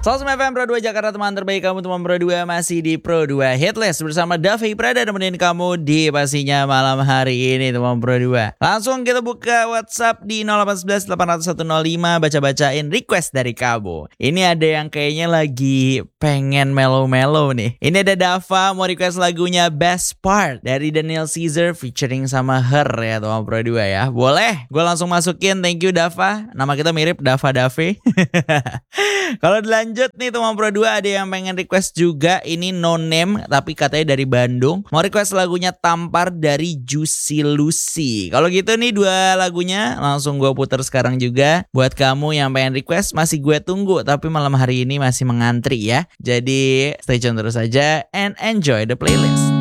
Soalnya FM Pro 2 Jakarta, teman terbaik kamu, teman Pro 2 masih di Pro 2 Hitlist bersama Davi Prada nemenin kamu di pastinya malam hari ini, teman Pro 2. Langsung kita buka WhatsApp di 0811 80105, baca-bacain request dari kamu. Ini ada yang kayaknya lagi pengen mellow-mellow nih. Ini ada Dava mau request lagunya Best Part dari Daniel Caesar featuring sama Her ya, teman Pro 2 ya. Boleh? Gue langsung masukin. Thank you Dava. Nama kita mirip, Dava Dave. Kalau dilanjut nih teman Pro 2, ada yang pengen request juga. Ini no name tapi katanya dari Bandung. Mau request lagunya Tampar dari Juicy Lucy. Kalau gitu nih dua lagunya langsung gue puter sekarang juga. Buat kamu yang pengen request masih gue tunggu, tapi malam hari ini masih mengantri ya. Jadi stay tune terus aja and enjoy the playlist.